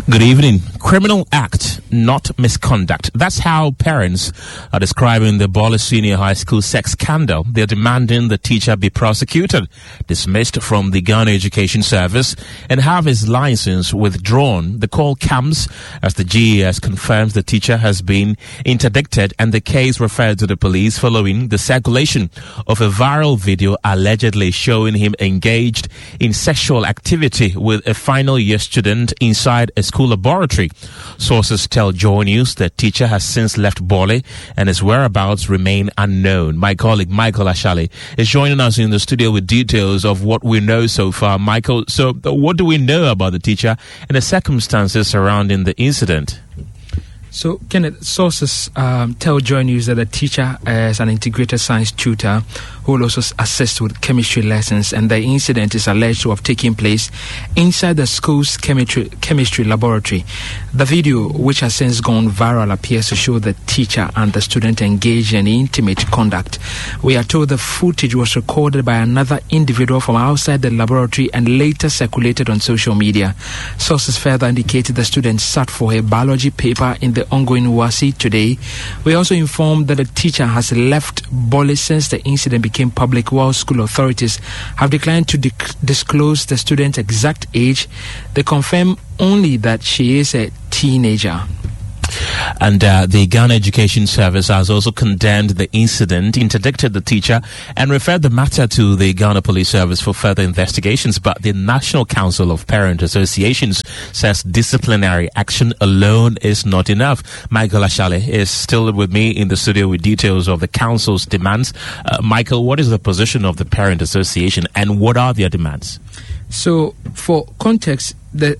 Good evening. Criminal act, not misconduct. That's how parents are describing the Bole Senior High School sex scandal. They're demanding the teacher be prosecuted, dismissed from the Ghana Education Service, and have his license withdrawn. The call comes as the GES confirms the teacher has been interdicted and the case referred to the police following the circulation of a viral video allegedly showing him engaged in sexual activity with a final year student inside a school laboratory. Sources tell Joy News that teacher has since left Bole and his whereabouts remain unknown. My colleague Michael Ashali is joining us in the studio with details of what we know so far. Michael, so what do we know about the teacher and the circumstances surrounding the incident? So, Kenneth, sources tell Joy News that the teacher is an integrated science tutor who will also assist with chemistry lessons, and the incident is alleged to have taken place inside the school's chemistry laboratory. The video, which has since gone viral, appears to show the teacher and the student engaged in intimate conduct. We are told the footage was recorded by another individual from outside the laboratory and later circulated on social media. Sources further indicated the student sat for a biology paper in the ongoing WASI today. We also informed that the teacher has left Bole since the incident became public, while school authorities have declined to disclose the student's exact age. They confirm only that she is a teenager. And the Ghana Education Service has also condemned the incident, interdicted the teacher, and referred the matter to the Ghana Police Service for further investigations. But the National Council of Parent Associations says disciplinary action alone is not enough. Michael Ashale is still with me in the studio with details of the council's demands. Michael, what is the position of the Parent Association and what are their demands? So, for context, the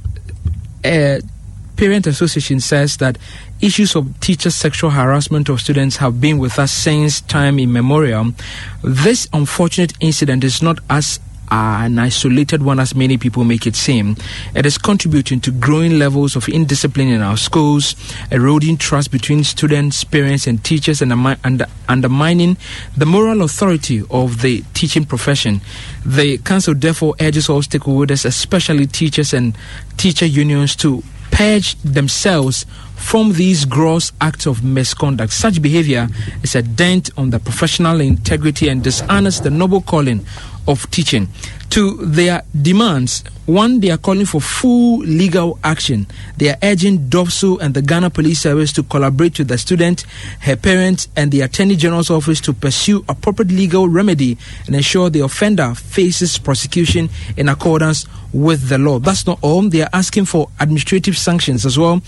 Parent Association says that issues of teacher sexual harassment of students have been with us since time immemorial. This unfortunate incident is not as an isolated one as many people make it seem. It is contributing to growing levels of indiscipline in our schools, eroding trust between students, parents, and teachers, and undermining the moral authority of the teaching profession. The council therefore urges all stakeholders, especially teachers and teacher unions, to purge themselves from these gross acts of misconduct. Such behavior is a dent on the professional integrity and dishonors the noble calling of teaching. To their demands, one, they are calling for full legal action. They are urging DOPSO and the Ghana Police Service to collaborate with the student, her parents, and the Attorney General's office to pursue appropriate legal remedy and ensure the offender faces prosecution in accordance with the law. That's not all. They are asking for administrative sanctions as well.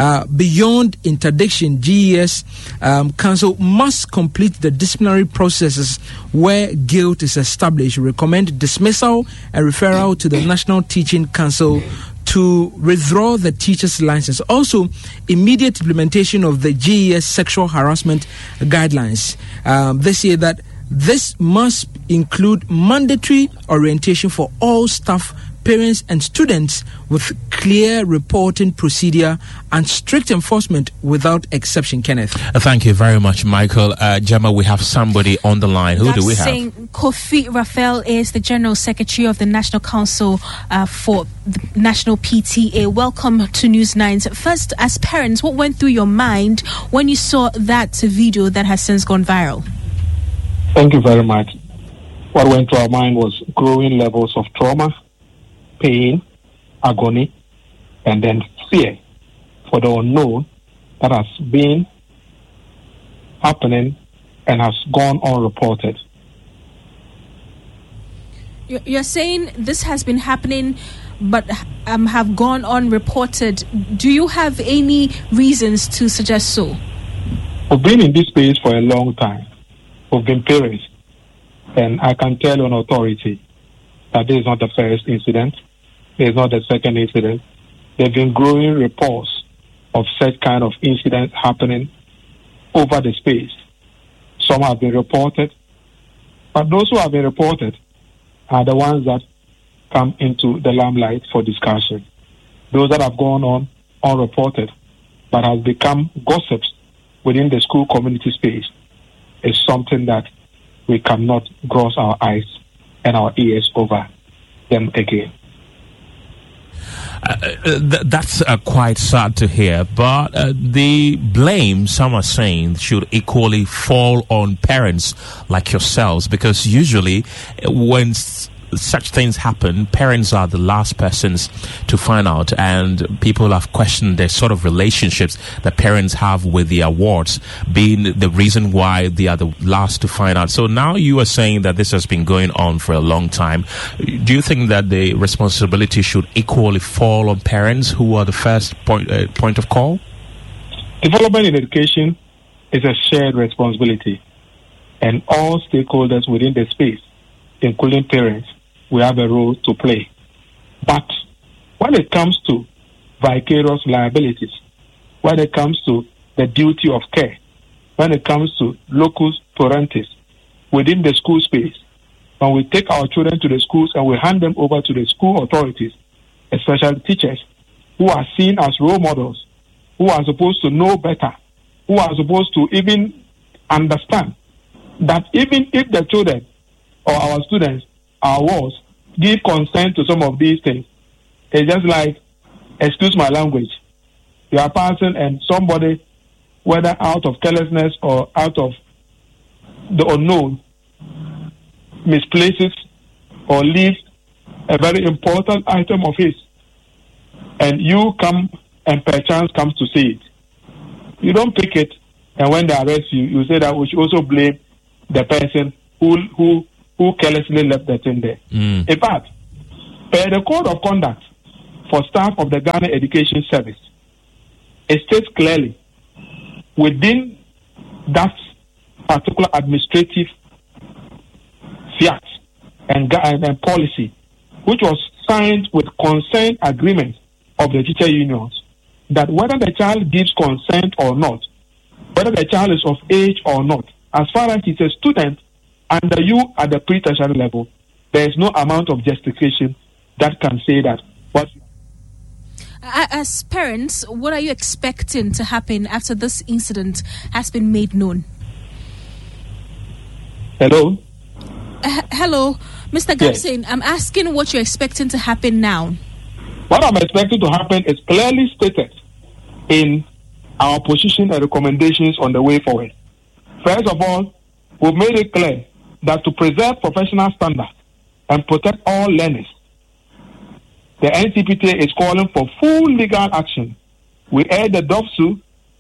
Beyond interdiction, GES Council must complete the disciplinary processes where guilt is established, recommend dismissal and referral to the National Teaching Council to withdraw the teacher's license. Also, immediate implementation of the GES sexual harassment guidelines. They say that this must include mandatory orientation for all staff, parents and students with clear reporting procedure and strict enforcement without exception. Kenneth. Thank you very much, Michael. Gemma, we have somebody on the line. Who do we have? Kofi Raphael is the General Secretary of the National Council for the National PTA. Welcome to News 9. First, as parents, what went through your mind when you saw that video that has since gone viral? Thank you very much. What went through our mind was growing levels of trauma, pain, agony, and then fear for the unknown that has been happening and has gone unreported. You're saying this has been happening but have gone unreported. Do you have any reasons to suggest so? We've been in this space for a long time. We've been parents, and I can tell on authority that this is not the first incident. It's not the second incident. There have been growing reports of such kind of incidents happening over the space. Some have been reported, but those who have been reported are the ones that come into the limelight for discussion. Those that have gone on unreported, but has become gossips within the school community space, is something that we cannot cross our eyes and our ears over them again. That's quite sad to hear, but the blame, some are saying, should equally fall on parents like yourselves, because usually when such things happen, parents are the last persons to find out, and people have questioned the sort of relationships that parents have with the awards being the reason why they are the last to find out. So now you are saying that this has been going on for a long time. Do you think that the responsibility should equally fall on parents, who are the first point of call? Development in education is a shared responsibility, and all stakeholders within the space, including parents, we have a role to play. But when it comes to vicarious liabilities, when it comes to the duty of care, when it comes to locus parentis within the school space, when we take our children to the schools and we hand them over to the school authorities, especially teachers, who are seen as role models, who are supposed to know better, who are supposed to even understand that even if the children or our students, our wards, give consent to some of these things, it's just like, excuse my language, you are passing and somebody, whether out of carelessness or out of the unknown, misplaces or leaves a very important item of his, and you come and perchance comes to see it. You don't pick it, and when they arrest you, you say that we should also blame the person who carelessly left the thing there. In fact, per the code of conduct for staff of the Ghana Education Service, it states clearly within that particular administrative fiat and policy, which was signed with consent agreement of the teacher unions, that whether the child gives consent or not, whether the child is of age or not, as far as he's a student under you at the pre-tertiary level, there is no amount of justification that can say that. But as parents, what are you expecting to happen after this incident has been made known? Hello? Hello, Mr. Gabson. Yes. I'm asking what you're expecting to happen now. What I'm expecting to happen is clearly stated in our position and recommendations on the way forward. First of all, we've made it clear that to preserve professional standards and protect all learners, the NCPTA is calling for full legal action. We urge the DOPSU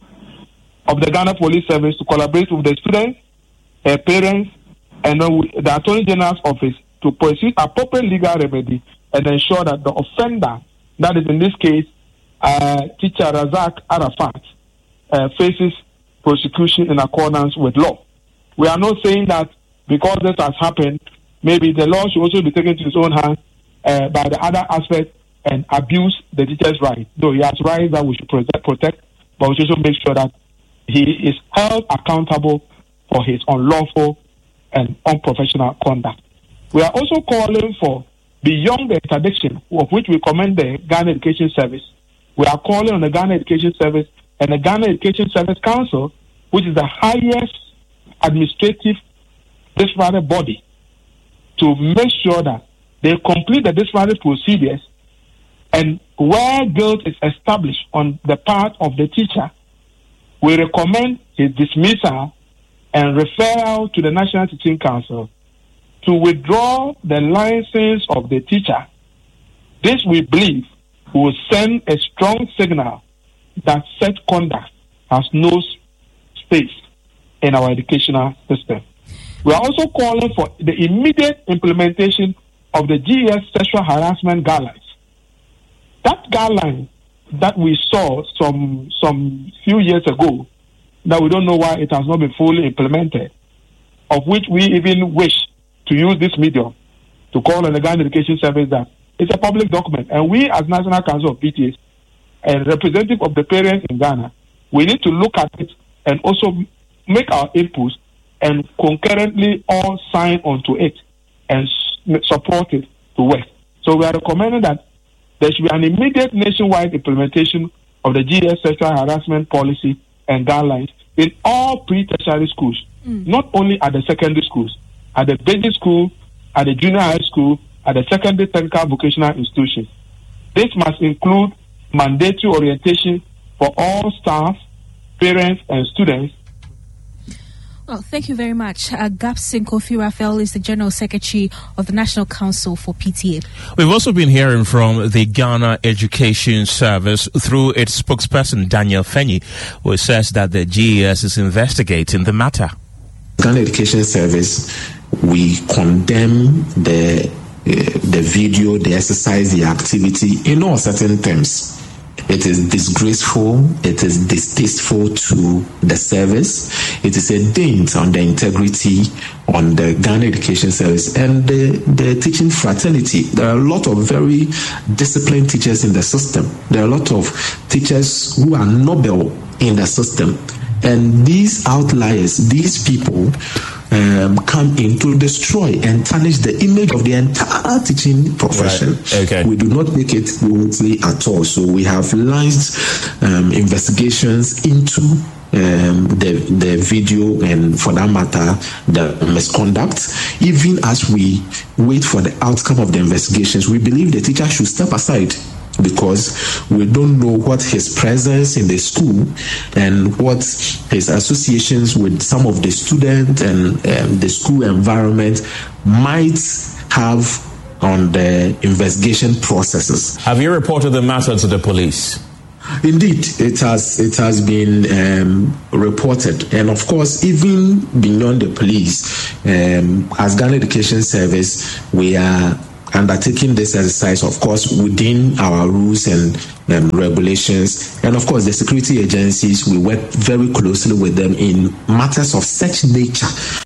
of the Ghana Police Service to collaborate with the students, their parents, and the Attorney General's office to pursue appropriate legal remedy and ensure that the offender, that is in this case, teacher Razak Arafat, faces prosecution in accordance with law. We are not saying that because this has happened, maybe the law should also be taken to his own hands by the other aspect and abuse the teacher's rights. No, he has rights that we should protect, but we should also make sure that he is held accountable for his unlawful and unprofessional conduct. We are also calling for, beyond the interdiction, of which we commend the Ghana Education Service, we are calling on the Ghana Education Service and the Ghana Education Service Council, which is the highest administrative disciplinary body, to make sure that they complete the disciplinary procedures, and where guilt is established on the part of the teacher, we recommend his dismissal and referral to the National Teaching Council to withdraw the license of the teacher. This, we believe, will send a strong signal that such conduct has no space in our educational system. We are also calling for the immediate implementation of the GES sexual harassment guidelines. That guideline that we saw some few years ago, that we don't know why it has not been fully implemented, of which we even wish to use this medium to call on the Ghana Education Service that it's a public document, and we as National Council of PTAs and representative of the parents in Ghana, we need to look at it and also make our inputs and concurrently all sign onto it and support it to work. So we are recommending that there should be an immediate nationwide implementation of the GS sexual harassment policy and guidelines in all pre-tertiary schools, not only at the secondary schools, at the basic school, at the junior high school, at the secondary technical vocational institutions. This must include mandatory orientation for all staff, parents, and students. Well, thank you very much. Gapsin Kofi Raphael is the General Secretary of the National Council for PTA. We've also been hearing from the Ghana Education Service through its spokesperson, Daniel Fenyi, who says that the GES is investigating the matter. Ghana Education Service, we condemn the video, the exercise, the activity in all certain terms. It is disgraceful, it is distasteful to the service, it is a dent on the integrity on the Ghana Education Service and the teaching fraternity. There are a lot of very disciplined teachers in the system. There are a lot of teachers who are noble in the system. And these outliers, these people, come in to destroy and tarnish the image of the entire teaching profession. Right. Okay. We do not take it lightly at all. So we have launched investigations into the video and, for that matter, the misconduct. Even as we wait for the outcome of the investigations, we believe the teacher should step aside, because we don't know what his presence in the school and what his associations with some of the students and the school environment might have on the investigation processes. Have you reported the matter to the police? Indeed, it has been reported, and of course, even beyond the police, as Ghana Education Service, we are undertaking this exercise, of course, within our rules and regulations. And of course, the security agencies, we work very closely with them in matters of such nature.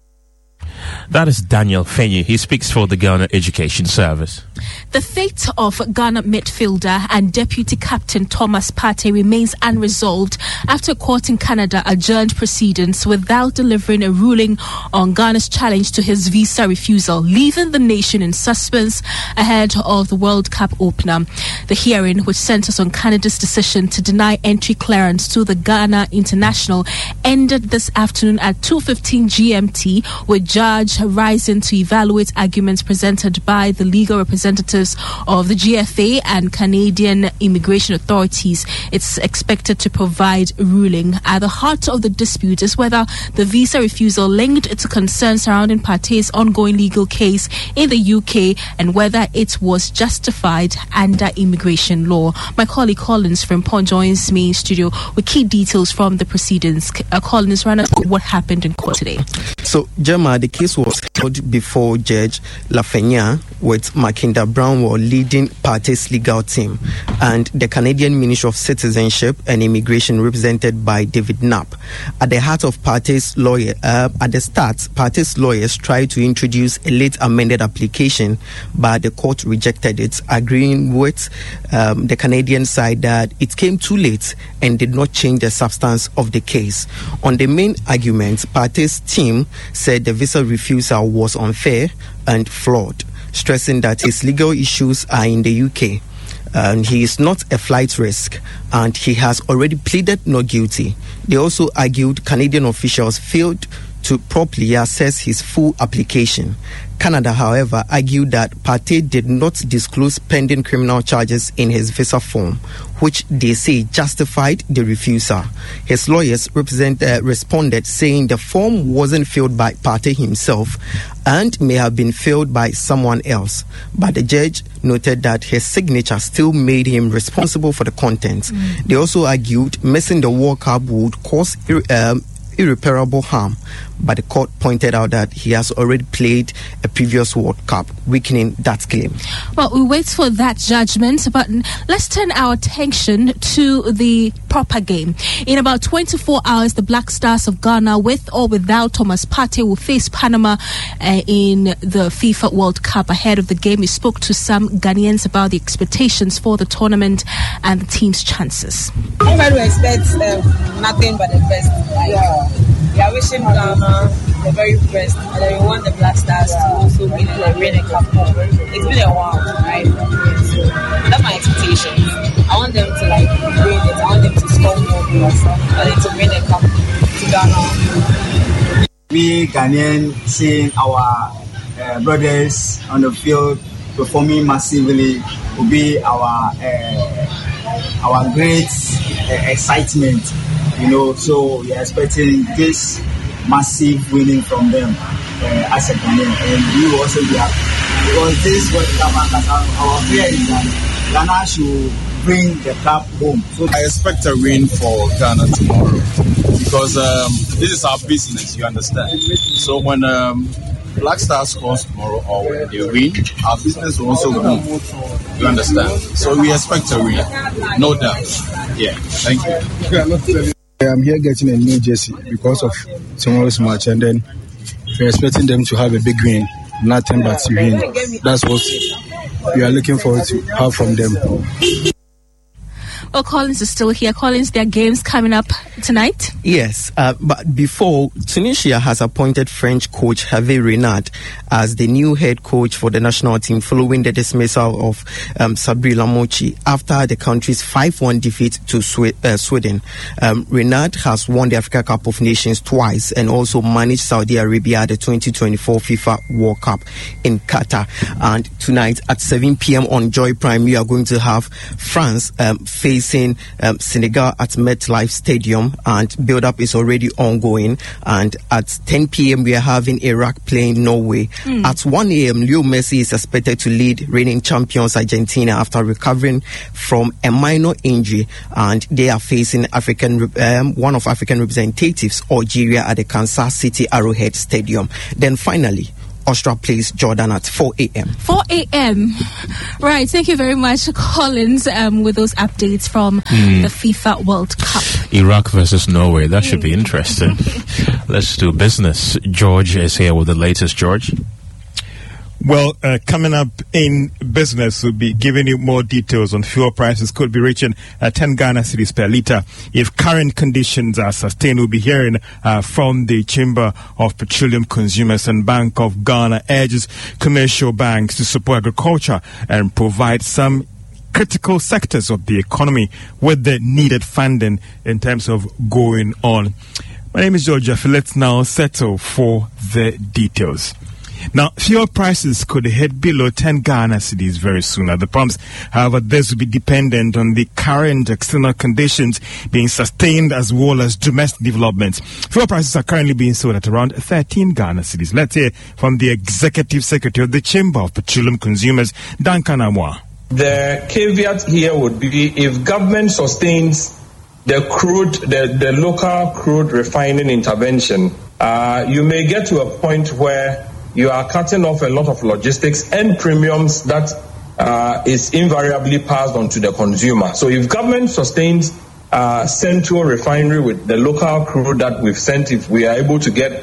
That is Daniel Fenyi. He speaks for the Ghana Education Service. The fate of Ghana midfielder and deputy captain Thomas Partey remains unresolved after a court in Canada adjourned proceedings without delivering a ruling on Ghana's challenge to his visa refusal, leaving the nation in suspense ahead of the World Cup opener. The hearing, which centers on Canada's decision to deny entry clearance to the Ghana International, ended this afternoon at 2:15 GMT, with Judge rising to evaluate arguments presented by the legal representatives of the GFA and Canadian immigration authorities. It's expected to provide a ruling. At the heart of the dispute is whether the visa refusal linked to concerns surrounding Partey's ongoing legal case in the UK and whether it was justified under immigration law. My colleague Collins Frimpong joins me in studio with key details from the proceedings. Collins, run us through what happened in court today. So, Gemma, the case was held before Judge Lafreniere, with Makinda Brownwell leading Partey's legal team, and the Canadian Ministry of Citizenship and Immigration, represented by David Knapp. At the heart of Partey's lawyer, at the start, Partey's lawyers tried to introduce a late amended application, but the court rejected it, agreeing with the Canadian side that it came too late and did not change the substance of the case. On the main argument, Partey's team said the visa refusal was unfair and flawed, stressing that his legal issues are in the UK. And he is not a flight risk, and he has already pleaded not guilty. They also argued Canadian officials failed to properly assess his full application. Canada, however, argued that Partey did not disclose pending criminal charges in his visa form, which they say justified the refusal. His lawyers responded, saying the form wasn't filled by Partey himself and may have been filled by someone else. But the judge noted that his signature still made him responsible for the contents. They also argued missing the World Cup would cause irreparable harm, but the court pointed out that he has already played a previous World Cup, weakening that claim. Well, we wait for that judgment, but let's turn our attention to the proper game. In about 24 hours, the Black Stars of Ghana, with or without Thomas Partey, will face Panama in the FIFA World Cup. Ahead of the game, we spoke to some Ghanaians about the expectations for the tournament and the team's chances. Everybody expects nothing but the best. We are wishing Ghana the very best, and then we want the Black Stars to also win a cup. It's been a while, right? So that's my expectation. I want them to win it. I want them to score more goals. I want them to win a cup to Ghana. We Ghanaians seeing our brothers on the field performing massively will be our great excitement, so we are expecting this massive winning from them as a Ghanaian, and we will also be happy because this World Cup, our fear is that Ghana should bring the cup home. So I expect a win for Ghana tomorrow because this is our business, you understand. So when Black Stars scores tomorrow or when they win, our business will also boom. You understand? So we expect a win, no doubt. Yeah, thank you. I'm here getting a new jersey because of tomorrow's match, and then we're expecting them to have a big win, nothing but to win. That's what we are looking forward to have from them. Well, Collins is still here. Collins, there are games coming up tonight. Yes, but before, Tunisia has appointed French coach Hervé Renard as the new head coach for the national team following the dismissal of Sabri Lamouchi after the country's 5-1 defeat to Sweden. Renard has won the Africa Cup of Nations twice and also managed Saudi Arabia at the 2024 FIFA World Cup in Qatar. And tonight at 7 p.m. on Joy Prime, we are going to have France facing Senegal at MetLife Stadium, and build-up is already ongoing. And at 10 p.m. we are having Iraq playing Norway. At 1 a.m. Leo Messi is expected to lead reigning champions Argentina after recovering from a minor injury, and they are facing one of African representatives, Algeria, at the Kansas City Arrowhead Stadium. Then finally, Austria plays Jordan at 4 a.m. 4 a.m. Right. Thank you very much, Collins, with those updates from the FIFA World Cup. Iraq versus Norway. That should be interesting. Let's do business. George is here with the latest. George? Well, coming up in business, we'll be giving you more details on fuel prices. Could be reaching 10 Ghana cedis per litre. If current conditions are sustained, we'll be hearing from the Chamber of Petroleum Consumers, and Bank of Ghana urges commercial banks to support agriculture and provide some critical sectors of the economy with the needed funding in terms of going on. My name is George Jeffrey. Let's now settle for the details. Now, fuel prices could hit below 10 Ghana cedis very soon at the pumps. However, this will be dependent on the current external conditions being sustained as well as domestic developments. Fuel prices are currently being sold at around 13 Ghana cedis. Let's hear from the Executive Secretary of the Chamber of Petroleum Consumers, Duncan Amoah. The caveat here would be if government sustains the local crude refining intervention, you may get to a point where you are cutting off a lot of logistics and premiums that is invariably passed on to the consumer. So if government sustains Central Refinery with the local crude that we've sent, if we are able to get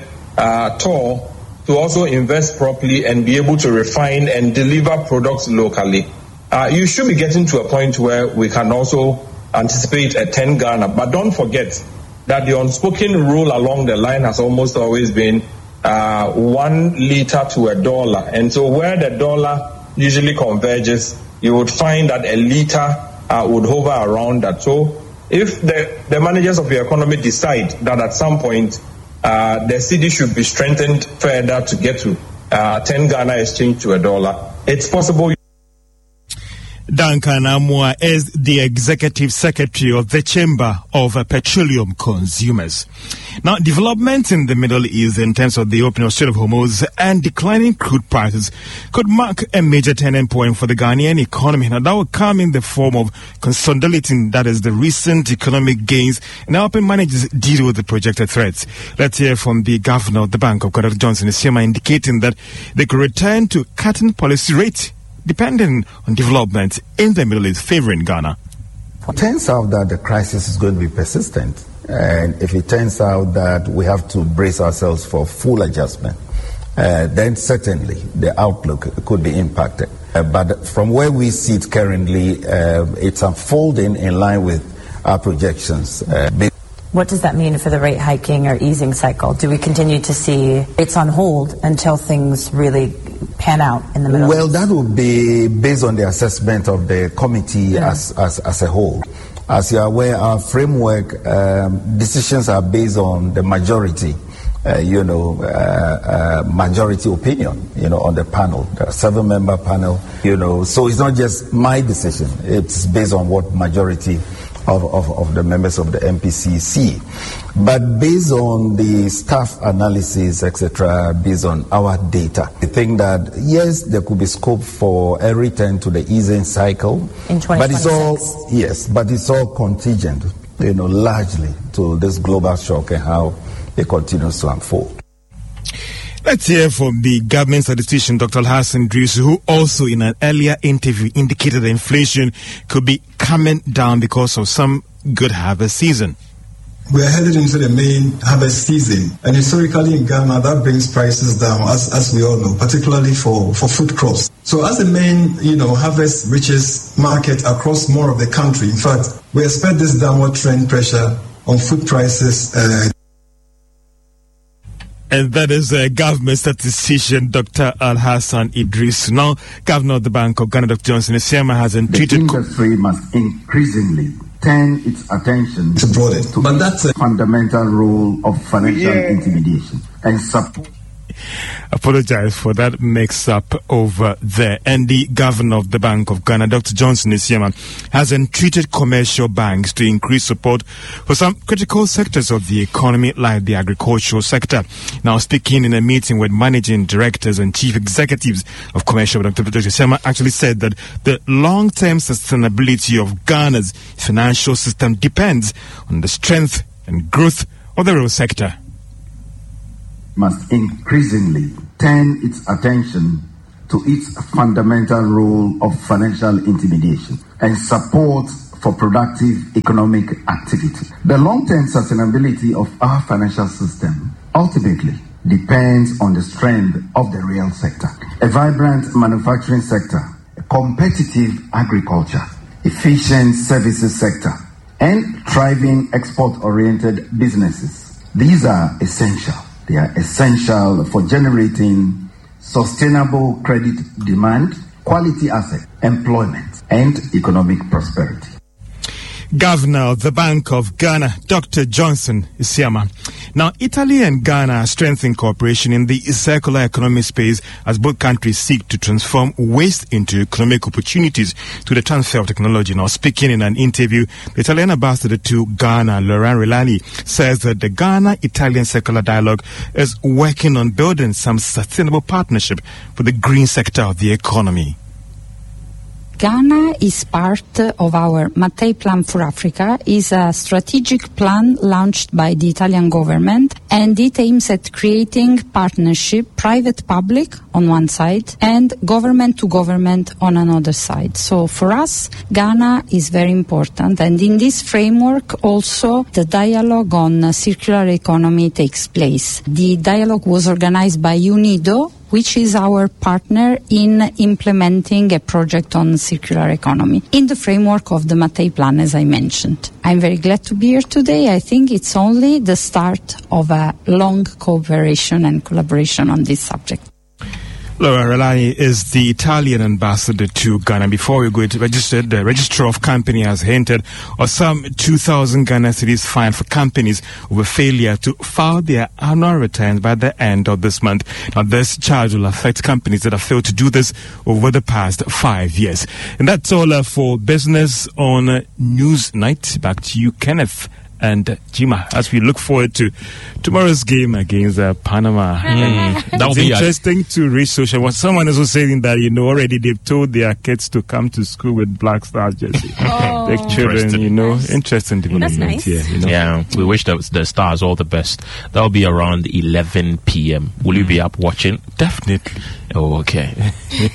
TOR to also invest properly and be able to refine and deliver products locally, you should be getting to a point where we can also anticipate a 10 Ghana. But don't forget that the unspoken rule along the line has almost always been 1 liter to $1. And so where the dollar usually converges, you would find that a liter would hover around that. So if the managers of the economy decide that at some point the cedi should be strengthened further to get to 10 Ghana exchange to $1, it's possible. Duncan Amoah is the Executive Secretary of the Chamber of Petroleum Consumers. Now, developments in the Middle East in terms of the opening of Strait of Hormuz and declining crude prices could mark a major turning point for the Ghanaian economy. Now, that will come in the form of consolidating, that is, the recent economic gains and helping managers deal with the projected threats. Let's hear from the Governor of the Bank of Ghana, Johnson Isiema, indicating that they could return to cutting policy rate depending on developments in the Middle East favoring Ghana. It turns out that the crisis is going to be persistent, and if it turns out that we have to brace ourselves for full adjustment, then certainly the outlook could be impacted. But from where we sit currently, it's unfolding in line with our projections. What does that mean for the rate hiking or easing cycle? Do we continue to see rates on hold until things really pan out in the Middle East? Well, that will be based on the assessment of the committee as a whole. As you are aware, our framework decisions are based on the majority majority opinion, on the panel. There are 7-member panel, so it's not just my decision. It's based on what majority of the members of the MPC see. But based on the staff analysis, etc., based on our data, I think that, yes, there could be scope for a return to the easing cycle. In 2026. But it's all contingent, largely to this global shock and how it continues to unfold. Let's hear from the government statistician, Dr. Alhassan Idris, who also in an earlier interview indicated that inflation could be coming down because of some good harvest season. We are headed into the main harvest season, and historically in Ghana, that brings prices down, as we all know, particularly for food crops. So as the main, harvest reaches market across more of the country, in fact, we expect this downward trend pressure on food prices. And that is government statistician Dr. Alhassan Idris. Now, Governor of the Bank of Ghana, Dr. Johnson Isiama, has entreated... The industry must increasingly turn its attention to broaden. But that's a fundamental role of financial intimidation and support. Apologize for that mix-up over there. And the governor of the Bank of Ghana, Dr. Johnson Isiama, has entreated commercial banks to increase support for some critical sectors of the economy, like the agricultural sector. Now, speaking in a meeting with managing directors and chief executives of commercial, Dr. Isiama actually said that the long-term sustainability of Ghana's financial system depends on the strength and growth of the real sector. Must increasingly turn its attention to its fundamental role of financial intimidation and support for productive economic activity. The long-term sustainability of our financial system ultimately depends on the strength of the real sector. A vibrant manufacturing sector, a competitive agriculture, efficient services sector, and thriving export-oriented businesses. These are essential. They are essential for generating sustainable credit demand, quality asset, employment, and economic prosperity. Governor of the Bank of Ghana, Dr. Johnson Isiama. Now, Italy and Ghana are strengthening cooperation in the circular economy space as both countries seek to transform waste into economic opportunities through the transfer of technology. Now, speaking in an interview, the Italian ambassador to Ghana, Laurent Relani, says that the Ghana-Italian Circular Dialogue is working on building some sustainable partnership for the green sector of the economy. Ghana is part of our Mattei Plan for Africa. It's a strategic plan launched by the Italian government, and it aims at creating partnership, private-public on one side and government-to-government on another side. So for us, Ghana is very important, and in this framework also the dialogue on circular economy takes place. The dialogue was organized by UNIDO, which is our partner in implementing a project on circular economy in the framework of the Mattei Plan, as I mentioned. I'm very glad to be here today. I think it's only the start of a long cooperation and collaboration on this subject. Laura Relani is the Italian ambassador to Ghana. Before we go to register, the Registrar of Company has hinted of some 2,000 Ghana cedis fine for companies over failure to file their annual returns by the end of this month. Now, this charge will affect companies that have failed to do this over the past 5 years. And that's all for Business on Newsnight. Back to you, Kenneth and Jima, as we look forward to tomorrow's game against Panama. It's interesting to read social. Well, someone is also saying that, already they've told their kids to come to school with Black Stars jersey. The children, interesting development. That's nice. Here, Yeah, we wish the Stars all the best. That'll be around 11 p.m. Will you be up watching? Definitely. Oh, okay.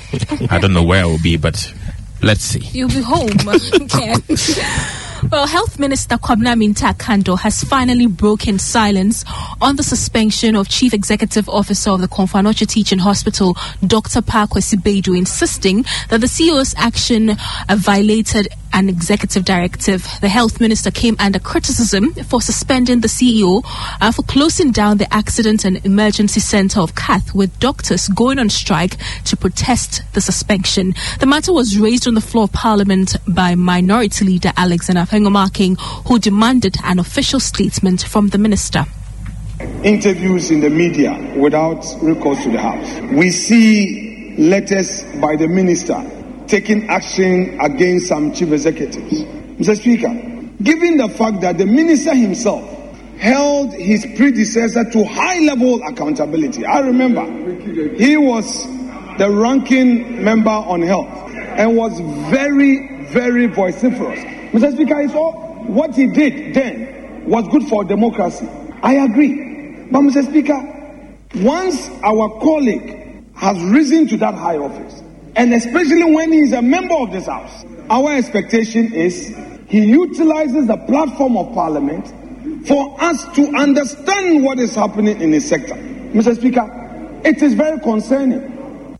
I don't know where I will be, but let's see. You'll be home. Okay. Well, Health Minister Kwabena Minta Kando has finally broken silence on the suspension of Chief Executive Officer of the Komfo Anokye Teaching Hospital, Dr. Kwesi Baidu, insisting that the CEO's action violated an executive directive. The Health Minister came under criticism for suspending the CEO for closing down the Accident and Emergency Center of Kath, with doctors going on strike to protest the suspension. The matter was raised on the floor of Parliament by Minority Leader Alexander Afengomaking, who demanded an official statement from the minister. interviews in the media without recourse to the House. We see letters by the minister taking action against some chief executives. Mr. Speaker, given the fact that the minister himself held his predecessor to high-level accountability, I remember he was the ranking member on health and was very, very vociferous. Mr. Speaker, what he did then was good for democracy. I agree. But Mr. Speaker, once our colleague has risen to that high office, and especially when he is a member of this House, our expectation is he utilizes the platform of Parliament for us to understand what is happening in his sector. Mr. Speaker, it is very concerning.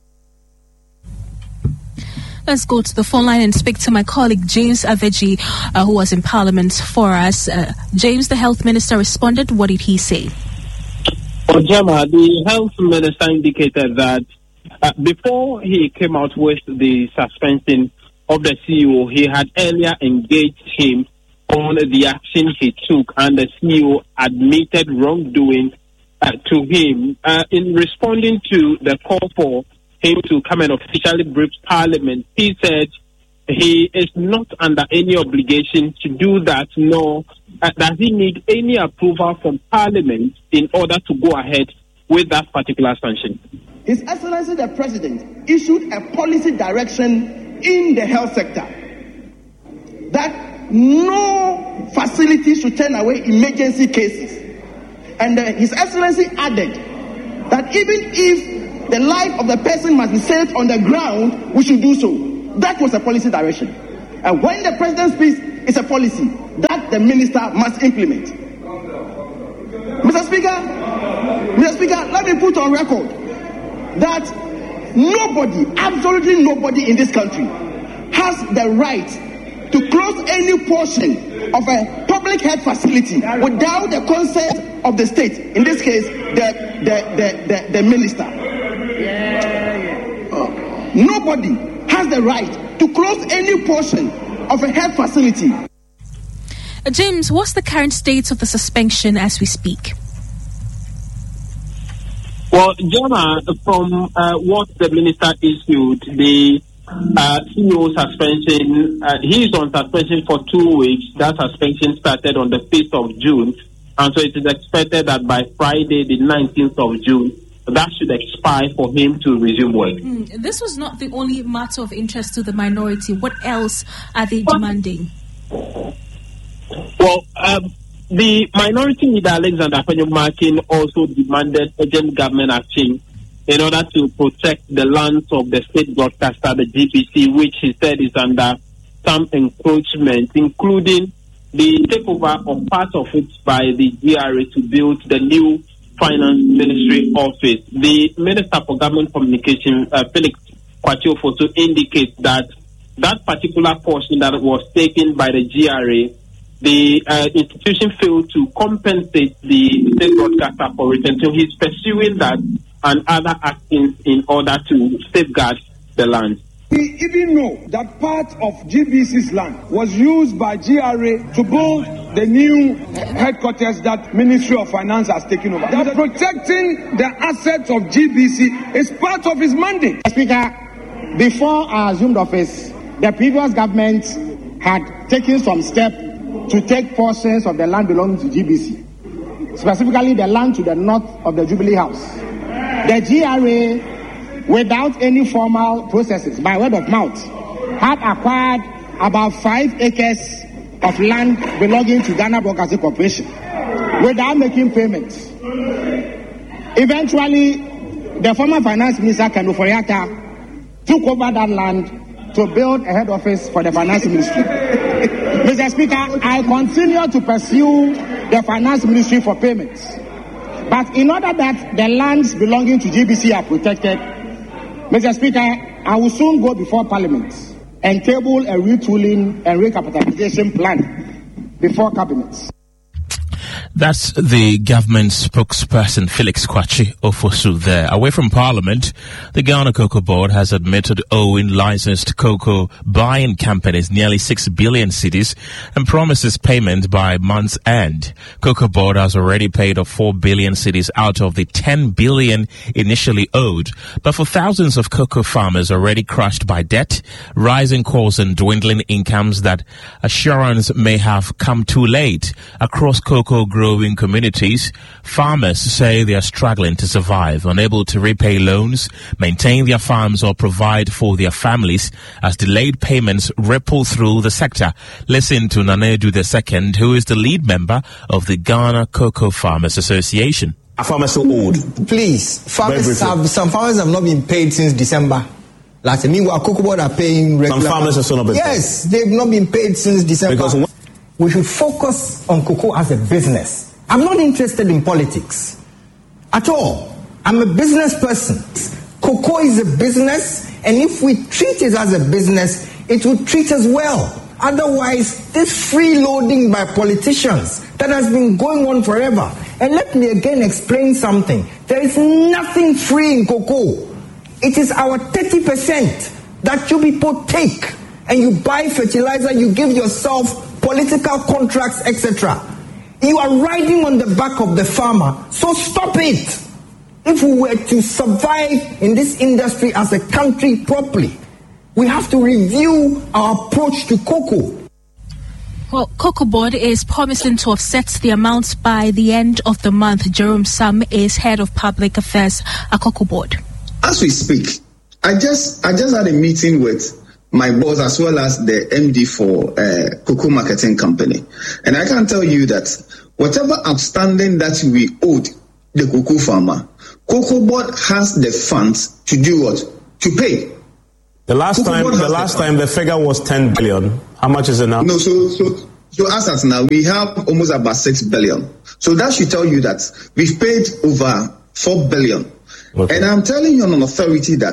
Let's go to the phone line and speak to my colleague James Aveji, who was in Parliament for us. James, the Health Minister responded. What did he say? Well, Gemma, the Health Minister indicated that before he came out with the suspension of the CEO, he had earlier engaged him on the action he took, and the CEO admitted wrongdoing to him. In responding to the call for him to come and officially brief Parliament, he said he is not under any obligation to do that, nor does he need any approval from Parliament in order to go ahead with that particular sanction. His Excellency the President issued a policy direction in the health sector that no facility should turn away emergency cases. And His Excellency added that even if the life of the person must be saved on the ground, we should do so. That was a policy direction. And when the President speaks, it's a policy that the Minister must implement. Mr. Speaker, let me put on record that nobody, absolutely nobody in this country has the right to close any portion of a public health facility without the consent of the state, in this case, the minister. Nobody has the right to close any portion of a health facility. James, what's the current state of the suspension as we speak? Well, Gemma, from what the minister issued, the CEO suspension, he is on suspension for 2 weeks. That suspension started on the 5th of June, and so it is expected that by Friday, the 19th of June, that should expire for him to resume work. This was not the only matter of interest to the minority. What else are they demanding? Well, the minority leader, Alexander Afenyo-Markin, also demanded urgent government action in order to protect the lands of the state broadcaster, the GBC, which he said is under some encroachment, including the takeover of part of it by the GRA to build the new Finance Ministry office. The Minister for Government Communication, Felix Kwatiofoso, indicates that that particular portion that was taken by the GRA, the institution failed to compensate the state broadcaster for it, and so he's pursuing that and other actions in order to safeguard the land. We even know that part of GBC's land was used by GRA to build the new headquarters that Ministry of Finance has taken over. That protecting the assets of GBC is part of his mandate. Speaker, before I assumed office, the previous government had taken some steps to take portions of the land belonging to GBC, specifically the land to the north of the Jubilee House. The GRA, without any formal processes, by word of mouth, had acquired about 5 acres of land belonging to Ghana Broadcasting Corporation without making payments. Eventually, the former Finance Minister, Ken Ofori-Atta, took over that land to build a head office for the Finance Ministry. Mr. Speaker, I continue to pursue the Finance Ministry for payments. But in order that the lands belonging to GBC are protected, Mr. Speaker, I will soon go before Parliament and table a retooling and recapitalization plan before Cabinet. That's the government spokesperson Felix Kwachi Ofosu there. Away from Parliament, the Ghana Cocoa Board has admitted owing licensed cocoa buying companies nearly 6 billion cedis and promises payment by month's end. Cocoa Board has already paid off 4 billion cedis out of the 10 billion initially owed. But for thousands of cocoa farmers already crushed by debt, rising costs and dwindling incomes, that assurance may have come too late. Across cocoa growing communities, farmers say they are struggling to survive, unable to repay loans, maintain their farms or provide for their families as delayed payments ripple through the sector. Listen to Nanedu II, who is the lead member of the Ghana Cocoa Farmers Association. Are farmers so old? Please, some farmers have not been paid since December. Last year, meanwhile, Cocoa Board are paying regular. Some farmers have still not been paid. Yes, they've not been paid since December. Because we should focus on cocoa as a business. I'm not interested in politics at all. I'm a business person. Cocoa is a business, and if we treat it as a business, it will treat us well. Otherwise, this freeloading by politicians that has been going on forever. And let me again explain something. There is nothing free in cocoa. It is our 30% that you people take, and you buy fertilizer, you give yourself political contracts, etc. You are riding on the back of the farmer, so stop it. If we were to survive in this industry as a country properly, we have to review our approach to cocoa. Well, Cocoa Board is promising to offset the amounts by the end of the month. Jerome Sam is head of public affairs at Cocoa Board. As we speak, I just had a meeting with my boss as well as the MD for Cocoa Marketing Company. And I can tell you that whatever outstanding that we owed the cocoa farmer, Cocoa Board has the funds to do what? To pay. The last time the figure was 10 billion. How much is it now? No, so as at now, we have almost about 6 billion. So that should tell you that we've paid over 4 billion. Okay. And I'm telling you on authority that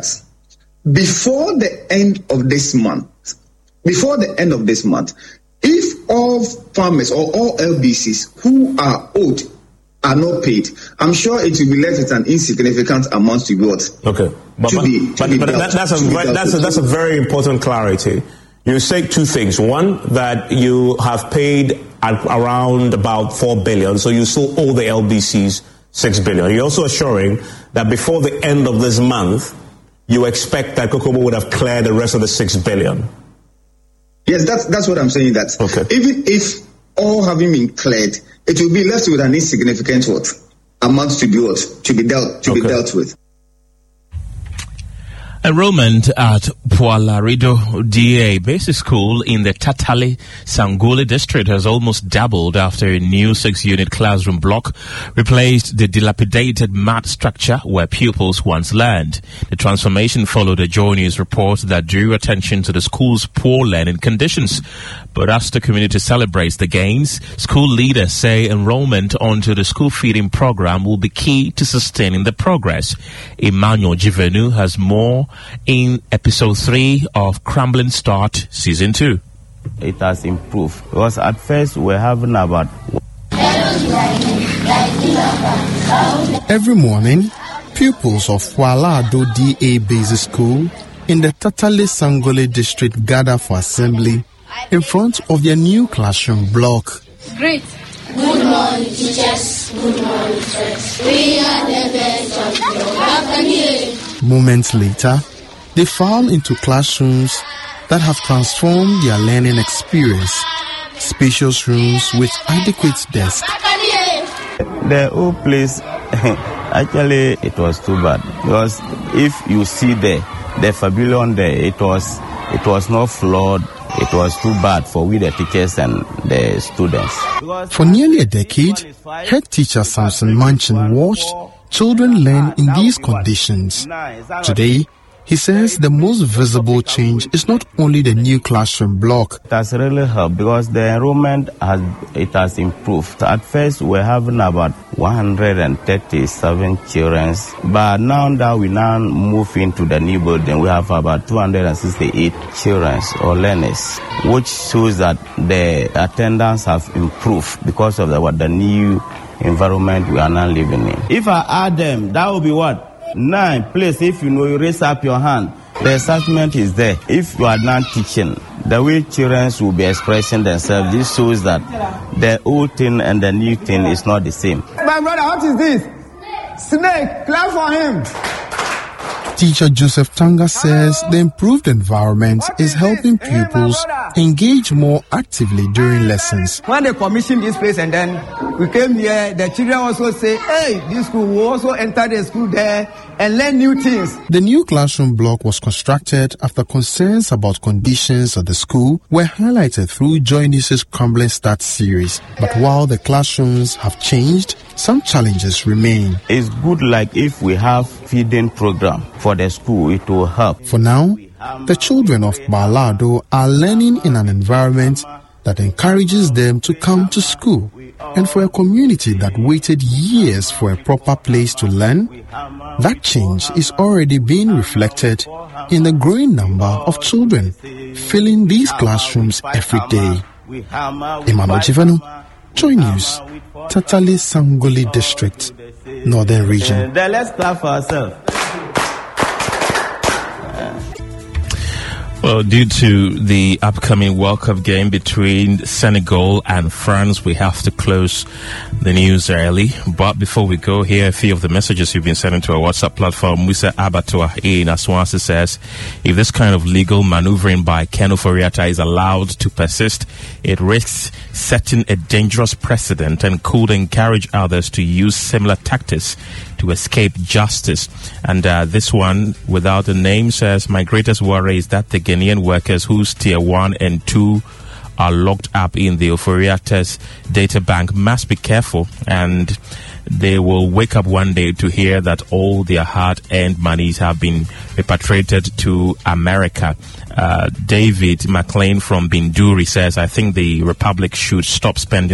before the end of this month, if all farmers or all LBCs who are owed are not paid, I'm sure it will be left with an insignificant amount to be what? Okay, but that's a very important clarity. You say two things. One, that you have paid at around about 4 billion, so you still owe the LBCs 6 billion. You're also assuring that before the end of this month, you expect that Cocoa Board would have cleared the rest of the 6 billion. Yes, that's what I'm saying. That even if all having been cleared, it will be left with an insignificant amount to be dealt with. Enrollment at Pualarido DA Basic School in the Tatale Sangole district has almost doubled after a new 6-unit classroom block replaced the dilapidated mat structure where pupils once learned. The transformation followed a Joy News report that drew attention to the school's poor learning conditions. But as the community celebrates the gains, school leaders say enrollment onto the school feeding program will be key to sustaining the progress. Emmanuel Jivenu has more in episode 3 of Crumbling Start Season 2. It has improved because at first we're having about... Every morning, pupils of Pualado DA Basic School in the Tatale Sangole district gather for assembly in front of their new classroom block. Great. Good morning, teachers. Good morning, friends. We are the best of your Moments later, they file into classrooms that have transformed their learning experience. Spacious rooms with adequate desks. The old place, actually, it was too bad because if you see the pavilion there, it was not floored. It was too bad for we the teachers and the students. For nearly a decade, head teacher Samson Manchin watched children learn in these conditions. Today, He says the most visible change is not only the new classroom block. It has really helped because the enrollment has improved. At first, we're having about 137 children, but now that we move into the new building, we have about 268 children or learners, which shows that the attendance have improved because of the new environment we are now living in. If I add them, that will be what? 9. Please, if you know, you raise up your hand. The assessment is there. If you are not teaching, the way children will be expressing themselves, this shows that the old thing and the new thing is not the same. My brother, what is this? Snake, clap for him. Teacher Joseph Tanga says the improved environment is helping pupils engage more actively during lessons. When they commissioned this place and then we came here, the children also say, hey, this school will also enter the school there and learn new things. The new classroom block was constructed after concerns about conditions at the school were highlighted through Joy News' Crumbling Start series. But while the classrooms have changed, some challenges remain. It's good like if we have feeding program for the school, it will help. For now, the children of Balado are learning in an environment that encourages them to come to school. And for a community that waited years for a proper place to learn, that change is already being reflected in the growing number of children filling these classrooms every day. Emmanuel Chivano, Joy News, Tatale Sangoli District, Northern Region. Let's clap for ourselves. Well, due to the upcoming World Cup game between Senegal and France, we have to close the news early. But before we go, here are a few of the messages you've been sending to our WhatsApp platform. Musa Abatua in Aswasi says, if this kind of legal maneuvering by Ken Ofori-Atta is allowed to persist, it risks setting a dangerous precedent and could encourage others to use similar tactics to escape justice. And this one, without a name, says, my greatest worry is that the Ghanaian workers whose tier 1 and 2 are locked up in the Ofori-Atta's data bank must be careful, and they will wake up one day to hear that all their hard-earned monies have been repatriated to America. David McLean from Binduri says, I think the Republic should stop spending